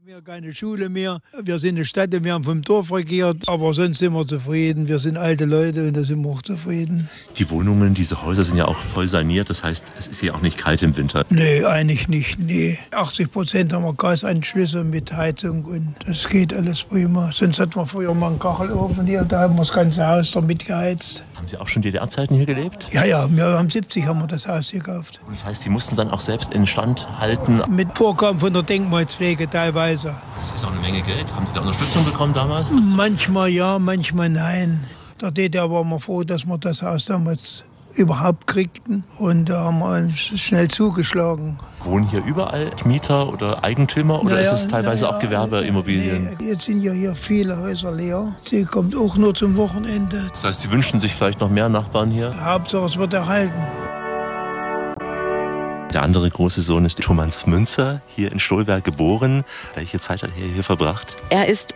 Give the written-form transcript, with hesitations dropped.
Wir haben keine Schule mehr. Wir sind eine Stadt, wir haben vom Dorf regiert. Aber sonst sind wir zufrieden. Wir sind alte Leute und da sind wir auch zufrieden. Die Wohnungen, diese Häuser sind ja auch voll saniert. Das heißt, es ist hier auch nicht kalt im Winter. Nee, eigentlich nicht. Nee. 80% haben wir Gasanschlüsse mit Heizung und das geht alles prima. Sonst hatten wir früher mal einen Kachelofen hier. Da haben wir das ganze Haus damit geheizt. Haben Sie auch schon DDR-Zeiten hier gelebt? Ja, wir haben 70 haben wir das Haus gekauft. Und das heißt, Sie mussten dann auch selbst instand halten? Mit Vorgaben von der Denkmalpflege teilweise. Das ist auch eine Menge Geld. Haben Sie da Unterstützung bekommen damals? Manchmal ja, manchmal nein. Der DDR war wir froh, dass wir das Haus damals überhaupt kriegten. Und da haben wir uns schnell zugeschlagen. Wohnen hier überall Mieter oder Eigentümer oder ist es teilweise auch Gewerbeimmobilien? Nee, jetzt sind ja hier viele Häuser leer. Sie kommt auch nur zum Wochenende. Das heißt, Sie wünschen sich vielleicht noch mehr Nachbarn hier? Hauptsache es wird erhalten. Der andere große Sohn ist Thomas Münzer, hier in Stolberg geboren. Welche Zeit hat er hier verbracht? Er ist